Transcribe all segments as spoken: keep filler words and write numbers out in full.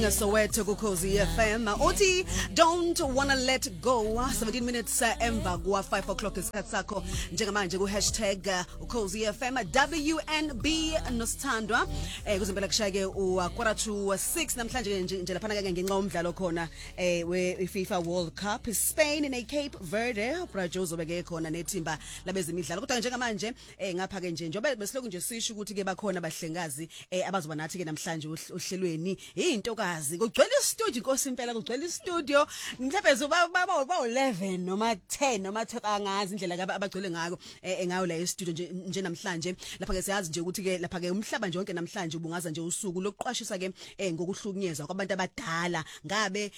Soweto kuKhosi F M uthi don't wanna let go seventeen minutes uh, emva kwa five o'clock isikhathi sakho njengamanje ku hashtag uh, uKhosi F M W N B nosithandwa eh kuzimpela kushayeke u quarter to six namhlanje nje nje lapha ke ngenxa umdlalo khona eh we FIFA World Cup Spain in a Cape Verde Brazil zobeke khona nethimba labezimidlalo kodwa njengamanje eh ngapha ke nje njobe besiloku nje sisho ukuthi ke bakhona abahlengazi eh abazoba nathi ke namhlanje uhlelweni into kazi kugcwele istudio inkosi impela kugcwele istudio mhlawumbe zoba baba ba eleven noma ten noma twelve angazi indlela abagcwele ngako ngayo la istudio nje nje namhlanje lapha ke siyazi nje ukuthi ke lapha ke umhlaba nje wonke namhlanje ubungaza nje usuku lokuqwashisa ke ngokuhlukunyezwa kwabantu abadala ngabe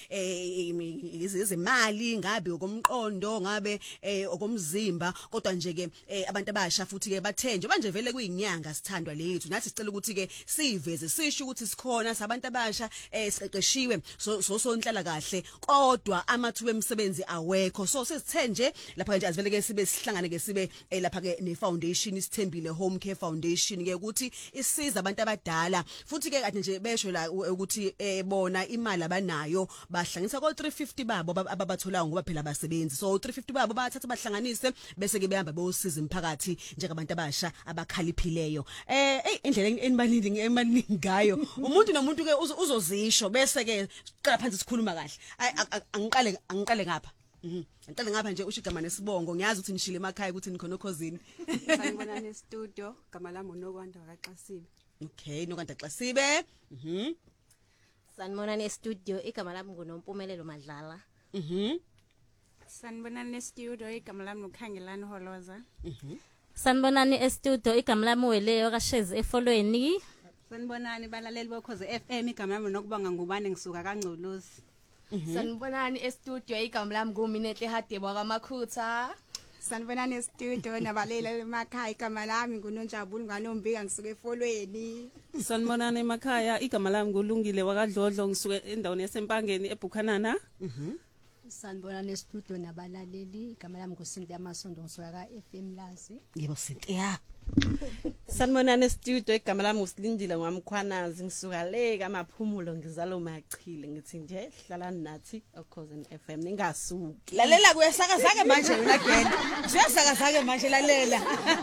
izimali ngabe okomqondo ngabe okomzimba kodwa nje ke abantu abasha futhi ke bathenje manje vele kuyinyanga sithandwa lethu nathi sicela ukuthi ke siveze sisho ukuthi sikhona sabantu abasha eh siqeqeshiwe so sonhlala kahle kodwa amathuba emisebenzi awekho so sesithenje lapha nje azivele ke sibe sihlangane ke sibe lapha ke ne foundation isithembile home care foundation ke ukuthi isiza abantu abadala futhi ke kade nje besho la ukuthi bona imali abanayo bahlanganisa ko three fifty babo ababatholayo ngoba phela abasebenzi so three fifty babo bathatha bahlanganise bese ke behamba beyosiza imphakathi njengabantu abasha abakhaliphileyo eh indlela enibalindi emaningi ngayo umuntu nomuntu ke uzozisho bese ke siqala phansi sikhuluma kahle angiqale angiqale ngapha mhm ngicela ngapha nje usho igama nesibongo ngiyazi ukuthi nishile emakhaya ukuthi nikhona okhosini sanibona ne studio gama lami uNokwanda kaXasibe okay Nokwanda Xasibe mhm sanibona ne studio igama lami nguNompumelelo Madlala mhm sanibona ne studio igama lami uKhangelani Holoza mhm sanibonani e-studio igama lami Weleyo kaShezi efolweni sanibonani balaleli boKhosi F M igama lami nokubanga ngubane ngisuka kaNgcolozi sanibonani e-studio igama lami nguMinehle Hadebo kaMakhutha sanibonani e-studio nabalaleli emakhaya igama lami nguNonjabuli ngaNombika ngisuka efolweni sanibonani emakhaya igama lami ngulungile wakadlodlo ngisuka endaweni yaseMpangeni eBukhanana mhm sanibonani e-studio nabalaleli igama lami nguSinti Amasondo ngisuka ka F M Lazi yebo Sinti ya sanibonani e-studio igama lami uSilindile ngwamkhwanazi ngisuka le kaMaphumulo ngizalo machile ngithi nje hlalani nathi okhosini F M ningasuki lalela kuyasakazake manje wena genda siyasakazake manje lalela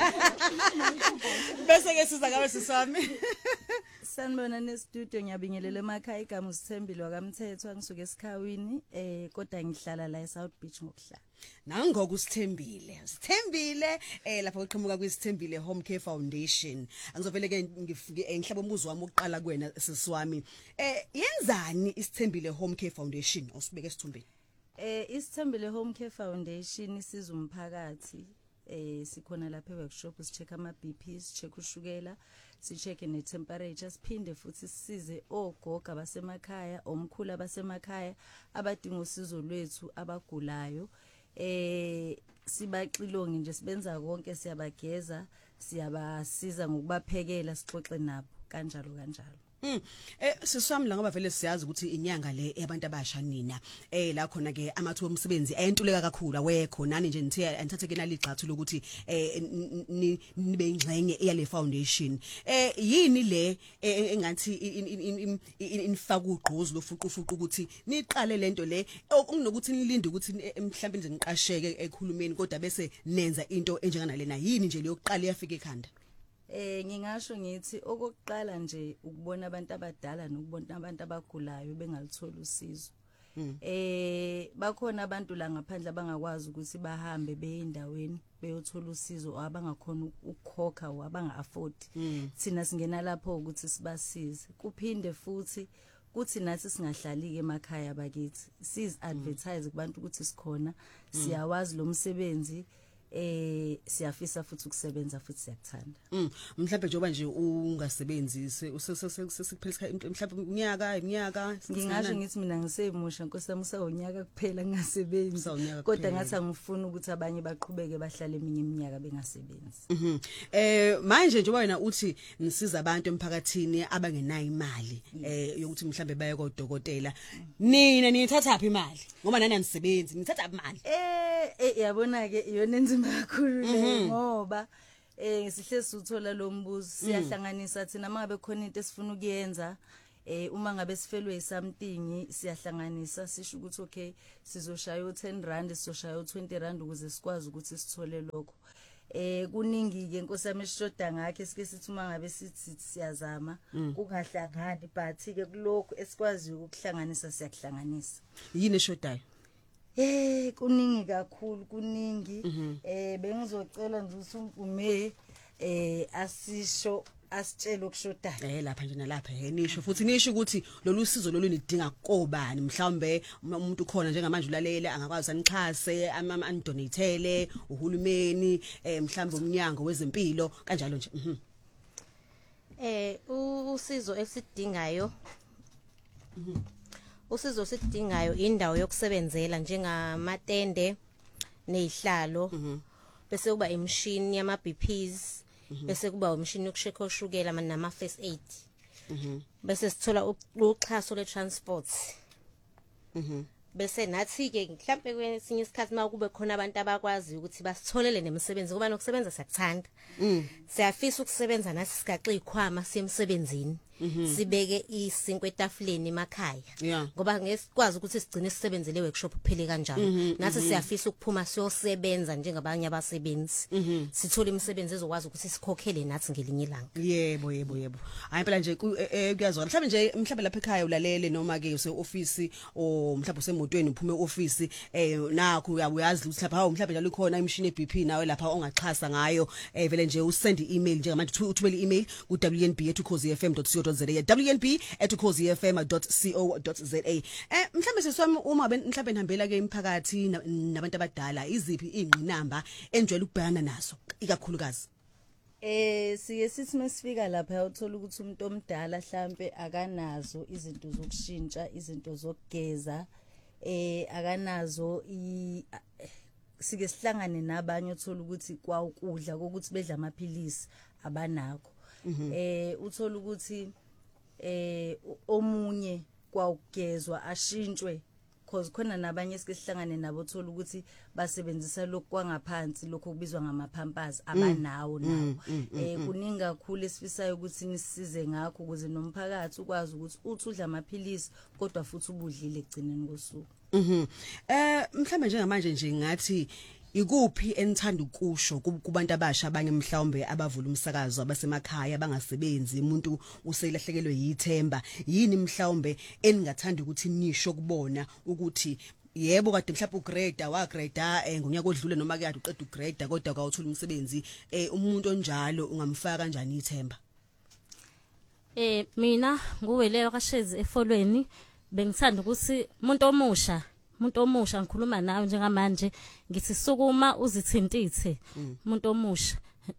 bese ke siza ngabe sisami sanibona ne-studio ngiyabingelela emakhaya igama uSithembile wakamthethwa ngisuka esikhawini eh kodwa ngihlala la eSouth Beach ngokuhlala nangoku Sithembile Sithembile eh lapha uqhamuka kwisithembile Home Care Foundation angizovele ke ngifike enhlaba umbuzo wami oqala kuwena sisiwami eh yenzani isithembile Home Care Foundation usibeke esithumbeni eh isithembile Home Care Foundation isiza umphakathi eh sikhona lapha eworkshop sicheck ama B P sicheck ushukela sicheck ne temperature siphinde futhi sisize ogoga basemakhaya omkhulu abasemakhaya abadinga usizo lwethu abagulayo eh sibaxilongi nje sibenza konke siyabageza siyabasiza ngokubaphekela sixoxe nabo kanjalo kanjalo Mm eh siswami la ngoba vele siyazi ukuthi inyanga le yabantu abasha nina eh la khona ke amathuba omsebenzi ayentuleka kakhulu awekho nani nje nithe anithatheke naligxathu lokuthi eh nibe ingxenye yale foundation eh yini le engathi inifaka ugqozi lofuqufuqu ukuthi niqale lento le okunokuthi nilinde ukuthi mhlawumbe nje niqasheke ekhulumeni kodwa bese nenza into enjengana lena yini nje leyokuqala yafika ekhanda Eh ngingasho ngithi okokuqala nje ukubona abantu abadala nokubona abantu abagulayo bengalithola usizo. Eh bakhona abantu la ngaphandle abangakwazi ukuthi bahambe beyindaweni beyothola usizo abangakhona ukukhokha abanga afford. Sina singena lapho ukuthi sibasize. Kuphinde futhi kuthi nathi singahlali ke emakhaya bakithi. Siz advertise kubantu ukuthi sikhona siyawazi lo msebenzi eh siyafisa futhi ukusebenza futhi siyakuthanda mm mhlawumbe njoba nje ungasebenzisi usesiphelisa mhlawumbe unyaka iminyaka ngingasho ngithi mina ngisemusha nkosami usawunyaka kuphela ngingasebenzi kodwa ngathi angifuni ukuthi abanye baqhubeke bahlale eminye iminyaka bengasebenzi mhm eh manje njoba wena uthi nisiza abantu emphakathini abangenayo imali eh yokuthi mhlawumbe baye kodokotela nina nithatha phi imali ngoba nani anisebenzi nithatha imali eh yabona ke iyona enzima kakhulu le ngoba eh sihle suthola lo mbuzo siyahlanganisa thina mangabe khona into esifuna ukuyenza eh uma ngabe sifelwe something siyahlanganisa sisho ukuthi okay sizoshaya u ten rand sizoshaya u twenty rand ukuze sikwazi ukuthi sithole lokho. Eh kuningi ke inkosi yami eshoda ngakhe sike sithi uma ngabe sithi siyazama kungahlangani but ke kulokho esikwazi ukuhlanganisa siyakuhlanganisa. Yini eshodayo? Eh kuningi kakhulu kuningi eh bengizocela nje ukuthi umvume eh asisho asitshela ukushodayo. Eh lapha nje nalapha he nisho futhi nisho ukuthi lolu sizo lolu nidinga kobani mhlawumbe umuntu khona njengamanje ulalela angakwazi anixhase ama andonatele uhulumeni eh mhlawumbe umnyango wezempilo kanjalo nje. Mhm. Eh usizo esidingayo usizo sidingayo indawo yokusebenzela njengamatende nezihlalo bese kuba imshini yama B Ps bese kuba umshini yokushekha ushukela nama first aid bese sithola uxhaso le transport bese nathi ke mhlambe kwesinye isikhathi makube khona abantu abakwazi ukuthi basitholele nemisebenzi ngoba nokusebenza siyakuthanda siyafisa ukusebenza nathi sigaxa ikhwama semsebenzini sibeke isinkwe etafuleni emakhaya ngoba ngesikwazi ukuthi sigcine sisebenzele workshop kuphele kanjalo nathi siyafisa ukuphuma siyosebenza njengabanye abasebenzi sithola imisebenzi ezokwazi ukuthi sikhokhele nathi ngelinye ilanga. Yebo yebo yebo hayi phela nje kuyazwakala mhlawumbe nje mhlawumbe lapha ekhaya ulalele noma ke use office o mhlawumbe usemotweni uphume office eh nakho uyazi ukuthi lapha hawo mhlawumbe njalo ikhona imshini e B P nawe lapha ongaxhasa ngayo eh vele nje usend i-email njengamanje uthumela i-email ku w n b at ukhozi f m dot co dot za w n b at ukhozi f m dot co dot za. Eh mhlawumbe seswami uma mhlawumbe nihambela ke imphakathi nabantu abadala iziphi ingqinamba enjwele ukubhekana nazo ikakhulukazi? Eh siye sithi masifika lapha uthola ukuthi umuntu omdala mhlambe akanazo izinto zokushintsha izinto zokugeza eh akanazo i sike sihlangane nabanye uthola ukuthi kwa ukudla kokuthi bedla amaphilisi abanakho. Eh uthola ukuthi eh omunye kwa ukugezwa ashintshwe because khona nabanye esihlangane nabo thola ukuthi basebenzisa lokho kwangaphansi lokho kubizwa ngamapampers abanawo nawo. Eh kuningi kakhulu esifisayo ukuthi nisize ngakho ukuze nomphakathi ukwazi ukuthi uthi udla amaphilisi kodwa futhi ubudlile egcineni kosuku. Mhm. Eh mhlawumbe njengamanje nje ngathi ikuphi enithanda ukusho kubantu abasha abanye mhlawumbe abavula umsakazo abasemakhaya bangasebenzi umuntu uselahlekelwe yithemba yini mhlawumbe eningathanda ukuthi nisho kubona ukuthi yebo kade mhlawumbe ugrade wa grade eh ngonyaka odlule noma ke kade uqeda ugrade kodwa akawuthola umsebenzi eh umuntu onjalo ungamfaka kanjani ithemba? Eh mina nguweleyo kaShezi efolweni bengithanda ukuthi umuntu omusha umuntu omusha ngikhuluma nawe njengamanje ngithi sukuma uzithintithe umuntu omusha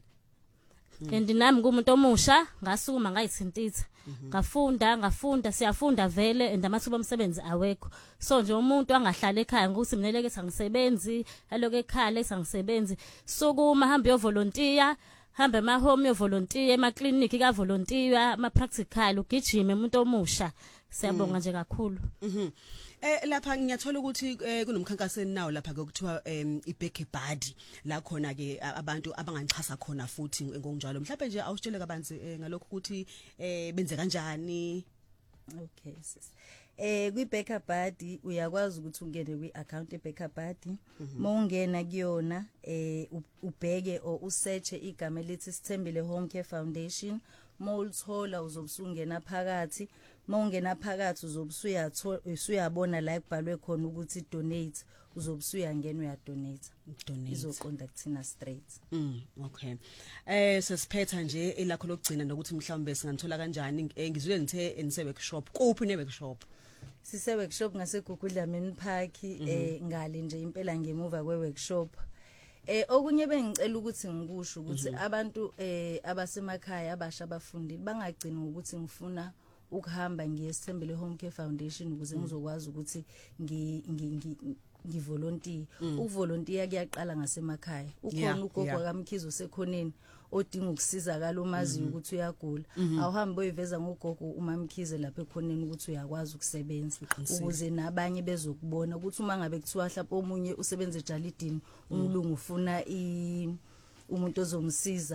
and nami ngumuntu omusha ngasukuma ngayithintitha ngafunda ngafunda siyafunda vele and amathuba omsebenzi awekho so nje umuntu angahlala ekhaya ngokuthi mina leke sangisebenzi aloke ekhaya lesa ngisebenzi sukuma hamba yo volunteer hamba ema home yo volunteer ema clinic ka volunteer ama practical ugijime umuntu omusha siyabonga nje kakhulu. Mhm. Eh lapha ngiyathola ukuthi kunomkhankaso nawo lapha ke kuthiwa iBeke Body la khona ke abantu abanganixhasa khona futhi ngokunjalo mhlawumbe nje awusitshele kabanzi ngalokho ukuthi eh benze kanjani? Okay sis. Eh kwiBeke Body uyakwazi ukuthi ungene kwi-account eBeke Body mawungena kuyona eh ubheke or usearch igama elithi Sithembile Home Care Foundation mawulithola uzobusungena phakathi mawungena phakathi uzobusuya usuyabona la ekubhalwe khona ukuthi donate uzobusuya ngena uya donate donate izoqonda kuthina straight. Mm okay. Eh sesiphetha nje elakho lokugcina nokuthi mhlawumbe singathola kanjani ngizwile nithe enise workshop kuphi ne workshop? Sise workshop ngaseGugudlamini Park eh ngale nje impela ngemuva kwe workshop. Eh okunye bengicela ukuthi ngikusho ukuthi abantu eh abasemakhaya abasha abafundi bangagcina ukuthi ngifuna ukuhamba ngiyeSithembile Home Care Foundation ukuze ngizokwazi ukuthi ngi ngivolunteer. Ukuvolunteer kuyaqala ngasemakhaya. Ukhona ugogo kaMkhizo sekhoneni odinga ukusizakala umazi ukuthi uyagula. Awuhambe uyiveza ngogogo uMamkhize lapha ekhoneni ukuthi uyakwazi ukusebenza ukuze nabanye bezokubona ukuthi uma ngabe kuthiwa mhlawumbe omunye usebenza ejalidini umlungu ufuna i umuntu ozomsiza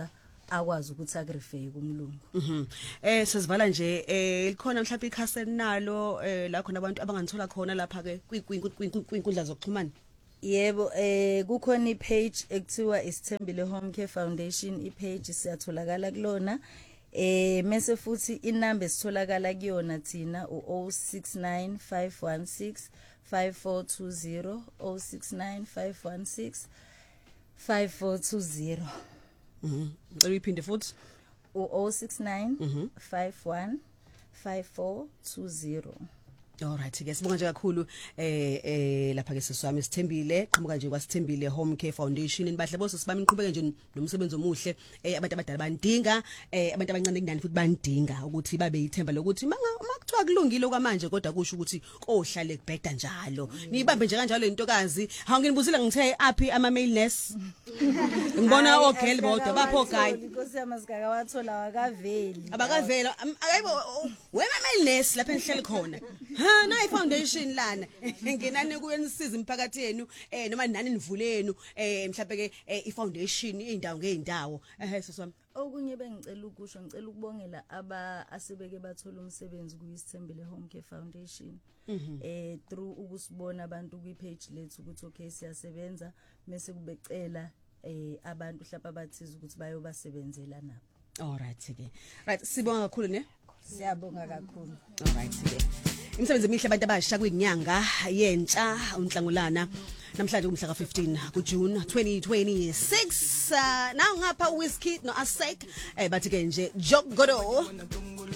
akwazi ukuthi akurefer kumlungu. Mhm. Eh sizivala nje eh likhona mhlawumbe ikhasi nalo eh la khona abantu abanganithola khona lapha ke kwinkundla zokuxhumana. Yebo, eh kukhona ipage ekuthiwa Isithembile Home Care Foundation, ipage siyatholakala kulona. Eh mase futhi inamba esitholakala kuyona thina u zero six nine five one six five four two zero zero six nine five one six five four two zero. Mhm. Ngicela uyiphinde futhi u zero six nine five one five four two zero. Alright ke sibonga nje kakhulu eh eh lapha ke siswami Sithembile qhamuka nje kwaSithembile Home Care Foundation nibahle bose sibami niqhubeke nje nomsebenzi omuhle eh abantu abadala bandinga eh abantu abancane kunani futhi bandinga ukuthi babe yithemba lokuthi makuthiwa kulungile kwamanje kodwa kusho ukuthi kohlale kubheda njalo niyibambe nje kanjalo intokazi ha nginibuzile ngithe aphi ama mailness ngibona ogel bodwa bapho guy Inkosi yamazikaka wathola wakaveli abakavela akayibo wena mailness lapha engihleli khona ha na ifoundation lana ngenani kuyenisiza imphakathi yenu eh noma nani nivulenu eh mhlawumbe ke ifoundation indawo ngeindawo eh siswami okunye bengicela ukusho ngicela ukubongela aba asebeke bathola umsebenzi kuyiSithembile Home Care Foundation eh through ukusibona abantu kwi page lethu ukuthi okay siyasebenza mase kubecela eh abantu mhlawumbe abathiza ukuthi bayobasebenzela nabo. Alright ke right sibonga kakhulu ne siyabonga kakhulu. Alright ke imisebenzi emihle abantu abasha kwinyanga yentsha uNhlangulana namhlanje umhla ka fifteen ku June twenty twenty-six uh, now ngapha Whiskey no Asek eh bathi ke nje Jogodo